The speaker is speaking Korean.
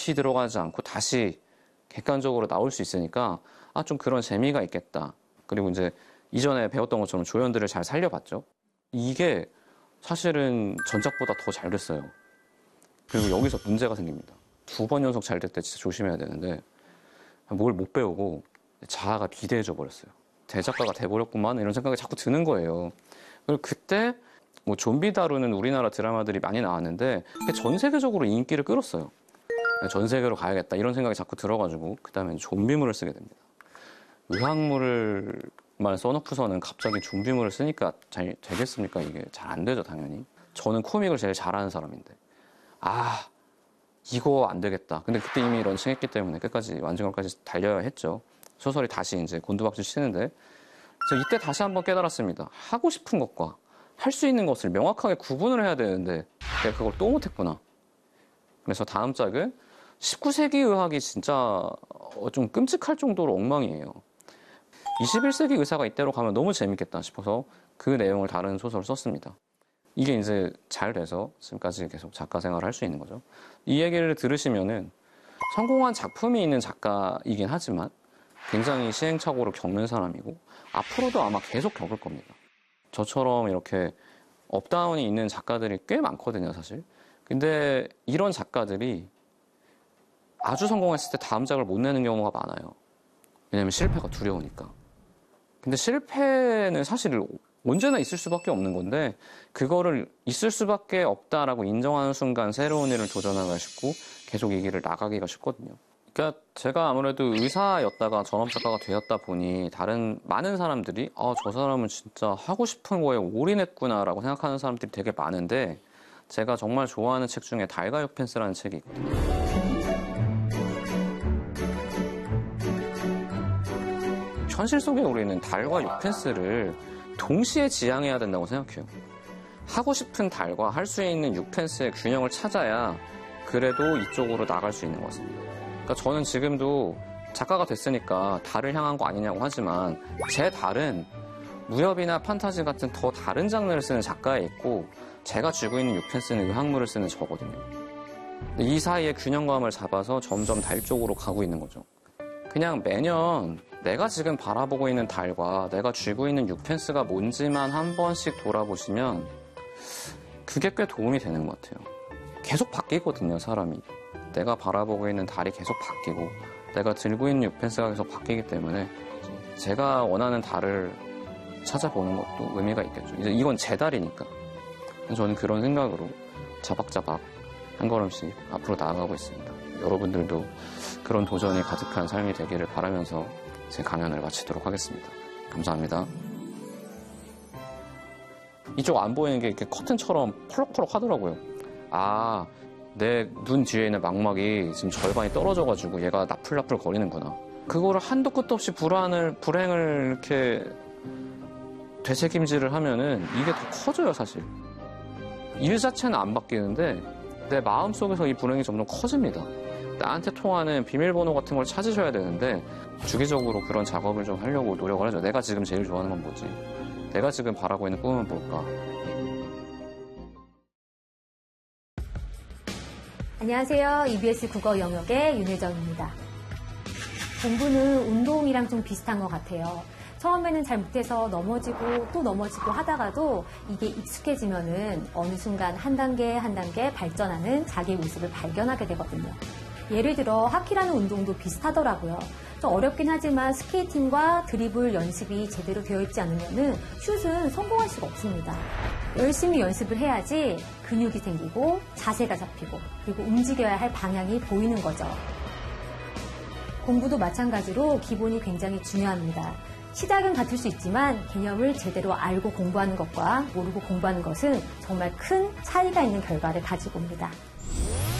깊이 들어가지 않고 다시 객관적으로 나올 수 있으니까 좀 그런 재미가 있겠다. 그리고 이제 이전에 배웠던 것처럼 조연들을 잘 살려봤죠. 이게 사실은 전작보다 더 잘 됐어요. 그리고 여기서 문제가 생깁니다. 2번 연속 잘 될 때 진짜 조심해야 되는데 뭘 못 배우고 자아가 비대해져 버렸어요. 대작가가 돼버렸구만 이런 생각이 자꾸 드는 거예요. 그리고 그때 뭐 좀비 다루는 우리나라 드라마들이 많이 나왔는데 그게 전 세계적으로 인기를 끌었어요. 전 세계로 가야겠다 이런 생각이 자꾸 들어가지고 그 다음에 좀비물을 쓰게 됩니다. 의학물만 써놓고서는 갑자기 좀비물을 쓰니까 잘 되겠습니까? 이게 잘 안 되죠, 당연히. 저는 코믹을 제일 잘하는 사람인데 이거 안 되겠다. 근데 그때 이미 런칭했기 때문에 끝까지 완전까지 달려야 했죠. 소설이 다시 이제 곤두박질 치는데 저 이때 다시 한번 깨달았습니다. 하고 싶은 것과 할 수 있는 것을 명확하게 구분을 해야 되는데 내가 그걸 또 못했구나. 그래서 다음 짝은 19세기 의학이 진짜 좀 끔찍할 정도로 엉망이에요. 21세기 의사가 이때로 가면 너무 재밌겠다 싶어서 그 내용을 다른 소설을 썼습니다. 이게 이제 잘 돼서 지금까지 계속 작가 생활을 할 수 있는 거죠. 이 얘기를 들으시면은 성공한 작품이 있는 작가이긴 하지만 굉장히 시행착오를 겪는 사람이고 앞으로도 아마 계속 겪을 겁니다. 저처럼 이렇게 업다운이 있는 작가들이 꽤 많거든요, 사실. 근데 이런 작가들이 아주 성공했을 때 다음 작을 못 내는 경우가 많아요. 왜냐면 실패가 두려우니까. 근데 실패는 사실 언제나 있을 수밖에 없는 건데 그거를 있을 수밖에 없다라고 인정하는 순간 새로운 일을 도전하기가 쉽고 계속 이 길을 나가기가 쉽거든요. 그러니까 제가 아무래도 의사였다가 전업 작가가 되었다 보니 다른 많은 사람들이 저 사람은 진짜 하고 싶은 거에 올인했구나라고 생각하는 사람들이 되게 많은데 제가 정말 좋아하는 책 중에 달과 육펜스라는 책이 있거든요. 현실 속에 우리는 달과 육펜스를 동시에 지향해야 된다고 생각해요. 하고 싶은 달과 할 수 있는 육펜스의 균형을 찾아야 그래도 이쪽으로 나갈 수 있는 것 같습니다. 그러니까 저는 지금도 작가가 됐으니까 달을 향한 거 아니냐고 하지만 제 달은 무협이나 판타지 같은 더 다른 장르를 쓰는 작가에 있고 제가 쥐고 있는 육펜스는 의학물을 쓰는 저거든요. 근데 이 사이에 균형감을 잡아서 점점 달 쪽으로 가고 있는 거죠. 그냥 매년 내가 지금 바라보고 있는 달과 내가 쥐고 있는 육펜스가 뭔지만 한 번씩 돌아보시면 그게 꽤 도움이 되는 것 같아요. 계속 바뀌거든요, 사람이. 내가 바라보고 있는 달이 계속 바뀌고 내가 들고 있는 육펜스가 계속 바뀌기 때문에 제가 원하는 달을 찾아보는 것도 의미가 있겠죠. 이제 이건 제 달이니까. 저는 그런 생각으로 자박자박 한 걸음씩 앞으로 나아가고 있습니다. 여러분들도 그런 도전이 가득한 삶이 되기를 바라면서 제 강연을 마치도록 하겠습니다. 감사합니다. 이쪽 안 보이는 게 이렇게 커튼처럼 펄럭펄럭 하더라고요. 내 눈 뒤에 있는 망막이 지금 절반이 떨어져가지고 얘가 나풀나풀 거리는구나. 그거를 한도 끝도 없이 불행을 이렇게 되새김질을 하면은 이게 더 커져요, 사실. 일 자체는 안 바뀌는데 내 마음속에서 이 불행이 점점 커집니다. 나한테 통하는 비밀번호 같은 걸 찾으셔야 되는데 주기적으로 그런 작업을 좀 하려고 노력을 하죠. 내가 지금 제일 좋아하는 건 뭐지? 내가 지금 바라고 있는 꿈은 뭘까? 안녕하세요. EBS 국어 영역의 윤혜정입니다. 공부는 운동이랑 좀 비슷한 것 같아요. 처음에는 잘 못해서 넘어지고 또 넘어지고 하다가도 이게 익숙해지면은 어느 순간 한 단계 한 단계 발전하는 자기의 모습을 발견하게 되거든요. 예를 들어 하키라는 운동도 비슷하더라고요. 좀 어렵긴 하지만 스케이팅과 드리블 연습이 제대로 되어 있지 않으면은 슛은 성공할 수가 없습니다. 열심히 연습을 해야지 근육이 생기고 자세가 잡히고 그리고 움직여야 할 방향이 보이는 거죠. 공부도 마찬가지로 기본이 굉장히 중요합니다. 시작은 같을 수 있지만 개념을 제대로 알고 공부하는 것과 모르고 공부하는 것은 정말 큰 차이가 있는 결과를 가지고 옵니다.